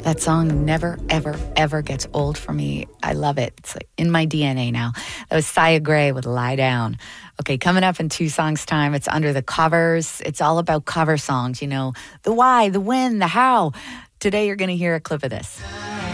That song never, ever, ever gets old for me. I love it. It's like in my DNA now. That was Sia Gray with Lie Down. Okay, coming up in 2 songs' time, it's Under the Covers. It's all about cover songs, you know, the why, the when, the how. Today you're going to hear a clip of this.